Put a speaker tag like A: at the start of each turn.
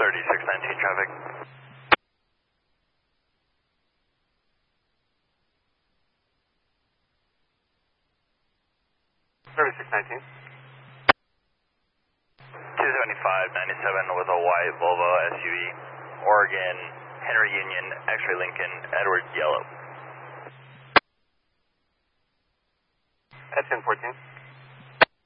A: 3619 traffic.
B: 3619.
A: 275-97 with a white Volvo SUV. Oregon, Henry Union, X-ray Lincoln, Edward Yellow.
B: At 1014.